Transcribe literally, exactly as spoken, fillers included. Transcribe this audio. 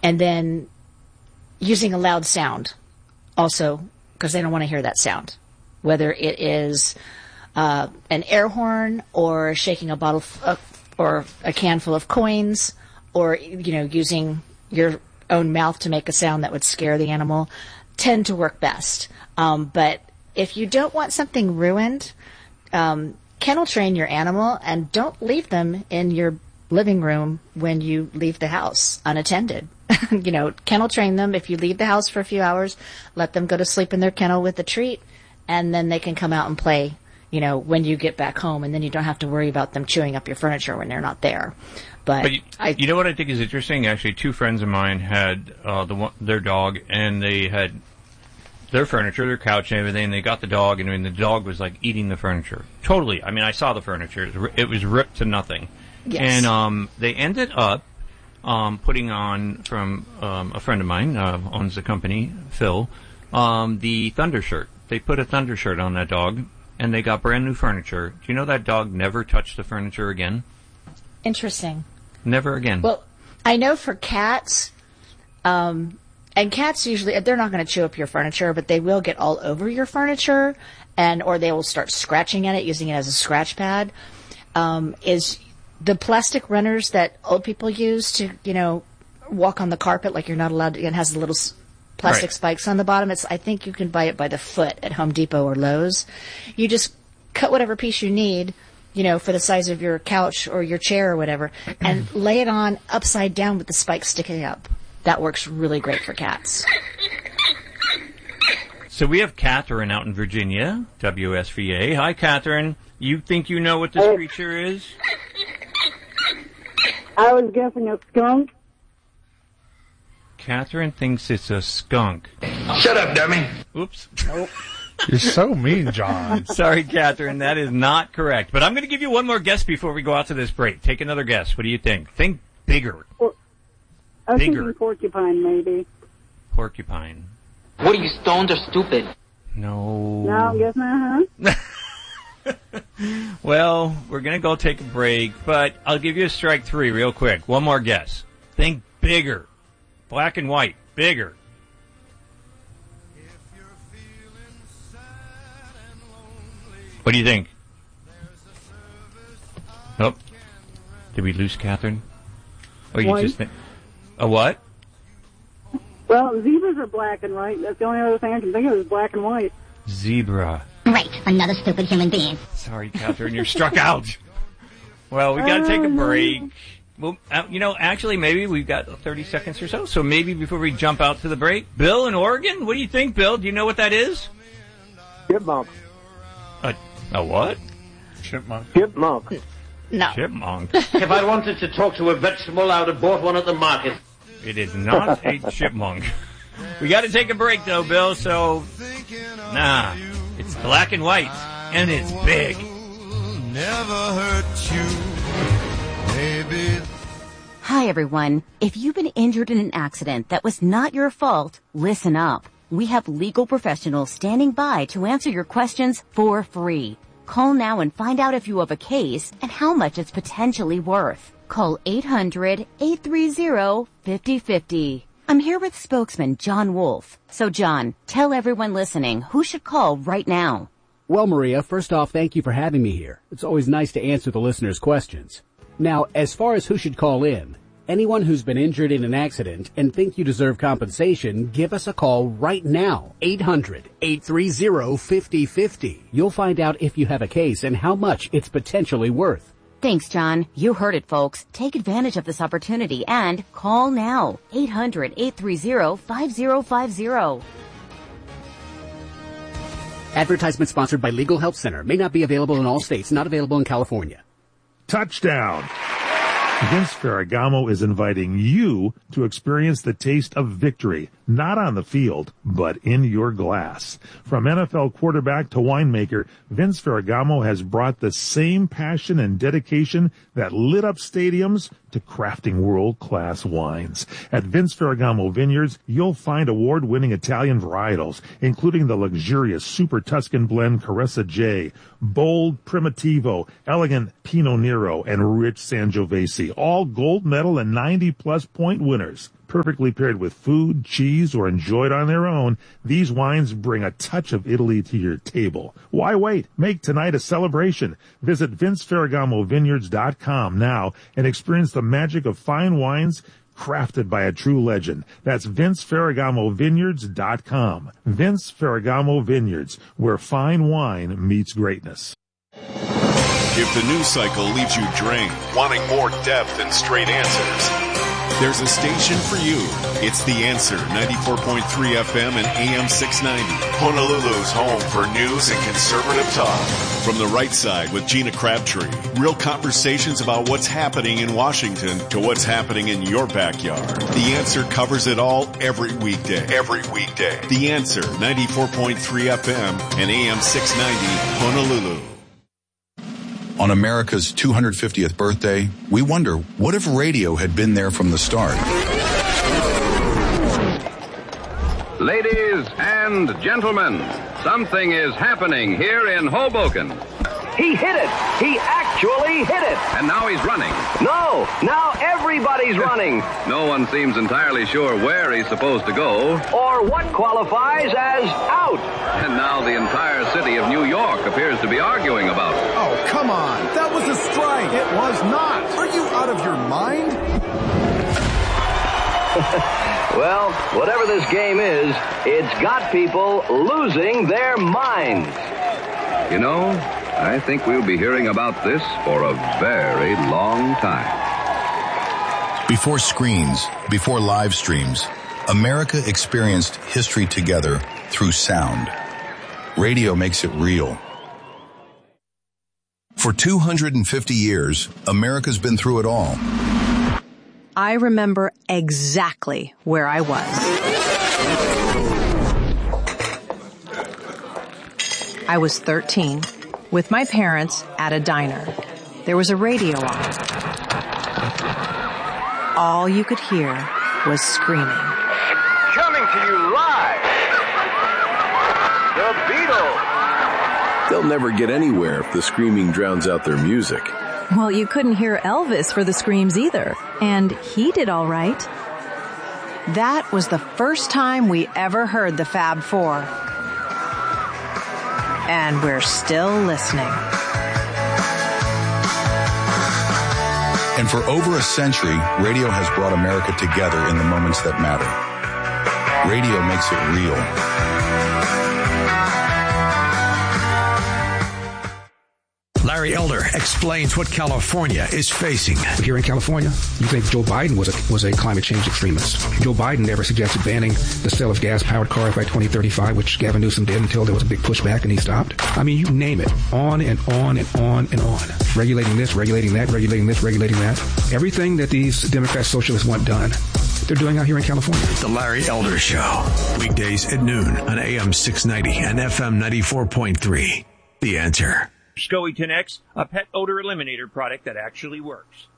and then using a loud sound also, because they don't want to hear that sound, whether it is uh, an air horn or shaking a bottle f- uh, or a can full of coins, or, you know, using your own mouth to make a sound that would scare the animal, tend to work best. Um, but if you don't want something ruined, um, kennel train your animal and don't leave them in your living room when you leave the house unattended. You know, kennel train them. If you leave the house for a few hours, let them go to sleep in their kennel with a treat, and then they can come out and play, you know, when you get back home, and then you don't have to worry about them chewing up your furniture when they're not there. But, but you, I, you know what I think is interesting? Actually, two friends of mine had uh, the one, their dog, and they had their furniture, their couch and everything, and they got the dog, and I mean, the dog was like eating the furniture. Totally. I mean, I saw the furniture. It was, it was ripped to nothing. Yes. And um, they ended up um, putting on, from um, a friend of mine, uh, owns the company, Phil, um, the Thunder shirt. They put a Thunder shirt on that dog, and they got brand new furniture. Do you know that dog never touched the furniture again? Interesting. Never again. Well, I know for cats, um, and cats usually, they're not going to chew up your furniture, but they will get all over your furniture, and or they will start scratching at it, using it as a scratch pad, um, is the plastic runners that old people use to, you know, walk on the carpet like you're not allowed to, and has the little plastic right. spikes on the bottom. It's, I think you can buy it by the foot at Home Depot or Lowe's. You just cut whatever piece you need, you know, for the size of your couch or your chair or whatever, and lay it on upside down with the spikes sticking up. That works really great for cats. So we have Catherine out in Virginia, W S V A. Hi, Catherine. You think you know what this hey. creature is? I was guessing a skunk. Catherine thinks it's a skunk. Shut up, dummy. Oops. Nope. You're so mean, John. Sorry, Catherine. That is not correct. But I'm going to give you one more guess before we go out to this break. Take another guess. What do you think? Think bigger. Well, I was Bigger. thinking porcupine, maybe. Porcupine. What are you, stoned or stupid? No. No, I guess not, huh? Well, we're going to go take a break, but I'll give you a strike three real quick. One more guess. Think bigger. Black and white. Bigger. What do you think? Oh. Did we lose Catherine? Or you White. just think... A what? Well, zebras are black and white. That's the only other thing I can think of is black and white. Zebra. Great, another stupid human being. Sorry, Catherine, you're struck out. Well, we got to take a break. Well, uh, you know, actually, maybe we've got thirty seconds or so, so maybe before we jump out to the break. Bill in Oregon, what do you think, Bill? Do you know what that is? Chipmunk. A, a what? Chipmunk. Chipmunk. No. Chipmunk. If I wanted to talk to a vegetable, I would have bought one at the market. It is not a chipmunk. We got to take a break, though, Bill, so... Nah, it's black and white, and it's big. Never hurt you, baby. Hi, everyone. If you've been injured in an accident that was not your fault, listen up. We have legal professionals standing by to answer your questions for free. Call now and find out if you have a case and how much it's potentially worth. Call eight hundred, eight three zero, five zero five zero. I'm here with spokesman John Wolf. So, John, tell everyone listening who should call right now. Well, Maria, first off, thank you for having me here. It's always nice to answer the listeners' questions. Now, as far as who should call in, anyone who's been injured in an accident and think you deserve compensation, give us a call right now. eight hundred, eight three zero, five zero five zero. You'll find out if you have a case and how much it's potentially worth. Thanks, John. You heard it, folks. Take advantage of this opportunity and call now. eight hundred, eight three zero, five zero five zero. Advertisement sponsored by Legal Help Center. May not be available in all states. Not available in California. Touchdown! Vince Ferragamo is inviting you to experience the taste of victory, not on the field, but in your glass. From N F L quarterback to winemaker, Vince Ferragamo has brought the same passion and dedication that lit up stadiums to crafting world-class wines. At Vince Ferragamo Vineyards, you'll find award-winning Italian varietals, including the luxurious Super Tuscan blend Caressa J, bold Primitivo, elegant Pinot Nero, and rich Sangiovese, all gold medal and ninety-plus point winners. Perfectly paired with food, cheese, or enjoyed on their own, these wines bring a touch of Italy to your table. Why wait? Make tonight a celebration. Visit Vince Ferragamo Vineyards dot com now and experience the magic of fine wines crafted by a true legend. That's Vince Ferragamo Vineyards dot com. Vince Ferragamo Vineyards, where fine wine meets greatness. If the news cycle leaves you drained, wanting more depth and straight answers, there's a station for you. It's The Answer, ninety-four point three F M and A M six ninety. Honolulu's home for news and conservative talk. From the right side with Gina Crabtree. Real conversations about what's happening in Washington to what's happening in your backyard. The Answer covers it all every weekday. Every weekday. The Answer, ninety-four point three F M and A M six ninety, Honolulu. On America's two hundred fiftieth birthday, we wonder, what if radio had been there from the start? Ladies and gentlemen, something is happening here in Hoboken. He hit it. He actually hit it. And now he's running. No, now everybody's running. No one seems entirely sure where he's supposed to go. Or what qualifies as out. And now the entire city of New York appears to be arguing about it. Oh, come on. That was a strike. It was not. Are you out of your mind? Well, whatever this game is, it's got people losing their minds. You know, I think we'll be hearing about this for a very long time. Before screens, before live streams, America experienced history together through sound. Radio makes it real. For two hundred fifty years, America's been through it all. I remember exactly where I was. I was thirteen, with my parents at a diner. There was a radio on. All you could hear was screaming. Coming to you live, the Beatles. They'll never get anywhere if the screaming drowns out their music. Well, you couldn't hear Elvis for the screams either, and he did all right. That was the first time we ever heard the Fab Four. And we're still listening. And for over a century, radio has brought America together in the moments that matter. Radio makes it real. Larry Elder explains what California is facing. Here in California, you think Joe Biden was a, was a climate change extremist. Joe Biden never suggested banning the sale of gas-powered cars by twenty thirty-five, which Gavin Newsom did until there was a big pushback and he stopped. I mean, you name it. On and on and on and on. Regulating this, regulating that, regulating this, regulating that. Everything that these Democrat socialists want done, they're doing out here in California. The Larry Elder Show. Weekdays at noon on A M six ninety and F M ninety-four point three. The Answer. Scoeton X, a pet odor eliminator product that actually works.